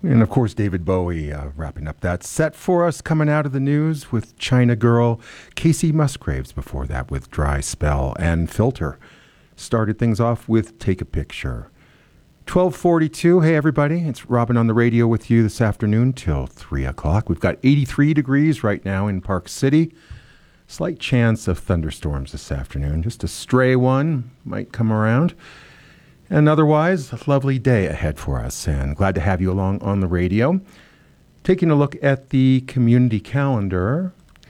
And of course, David Bowie wrapping up that set for us, coming out of the news with China Girl. Casey Musgraves before that with Dry Spell, and Filter started things off with Take a Picture. 12:42. Hey, everybody. It's Robin on the radio with you this afternoon till 3 o'clock. We've got 83 degrees right now in Park City. Slight chance of thunderstorms this afternoon. Just a stray one might come around. And otherwise, a lovely day ahead for us, and glad to have you along on the radio. Taking a look at the community calendar,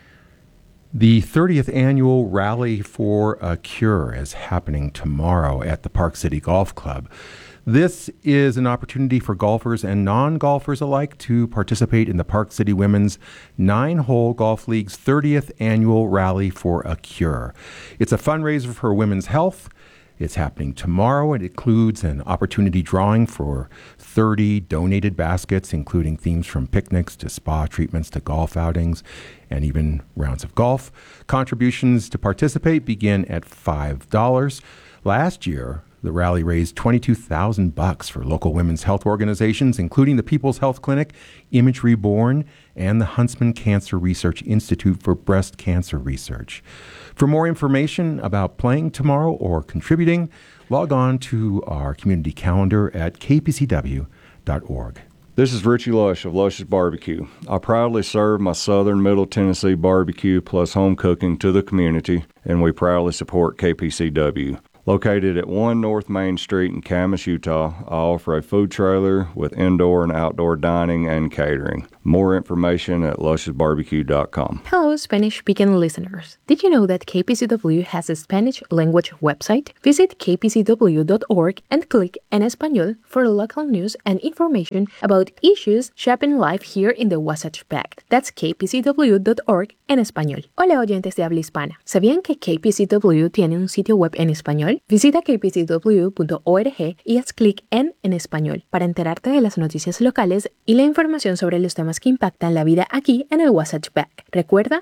the 30th annual Rally for a Cure is happening tomorrow at the Park City Golf Club. This is an opportunity for golfers and non-golfers alike to participate in the Park City Women's 9-Hole Golf League's 30th annual Rally for a Cure. It's a fundraiser for women's health. It's happening tomorrow. It includes an opportunity drawing for 30 donated baskets, including themes from picnics to spa treatments to golf outings and even rounds of golf. Contributions to participate begin at $5. Last year, the rally raised $22,000 for local women's health organizations, including the People's Health Clinic, Image Reborn, and the Huntsman Cancer Research Institute for Breast Cancer Research. For more information about playing tomorrow or contributing, log on to our community calendar at kpcw.org. This is Richie Lush of Lush's Barbecue. I proudly serve my Southern Middle Tennessee barbecue plus home cooking to the community, and we proudly support KPCW. Located at 1 North Main Street in Camas, Utah, I offer a food trailer with indoor and outdoor dining and catering. More information at lushesbarbecue.com. Hello, Spanish-speaking listeners. Did you know that KPCW has a Spanish language website? Visit kpcw.org and click En Español for local news and information about issues shaping life here in the Wasatch Pact. That's kpcw.org en español. Hola, oyentes de habla hispana. ¿Sabían que KPCW tiene un sitio web en español? Visita kpcw.org y haz clic en español para enterarte de las noticias locales y la información sobre los temas que impactan la vida aquí en el Wasatch Pact. Recuerda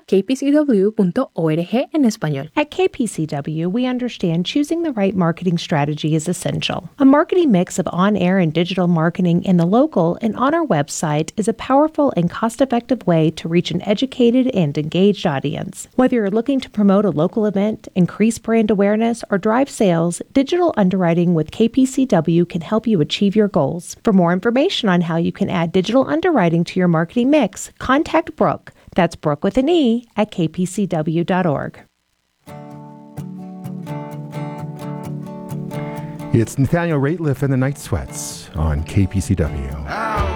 kpcw.org en español. At KPCW, we understand choosing the right marketing strategy is essential. A marketing mix of on-air and digital marketing in the local and on our website is a powerful and cost-effective way to reach an educated and engaged audience. Whether you're looking to promote a local event, increase brand awareness, or drive sales, digital underwriting with KPCW can help you achieve your goals. For more information on how you can add digital underwriting to your marketing mix, contact Brooke. That's Brooke with an E at kpcw.org. It's Nathaniel Rateliff and the Night Sweats on KPCW.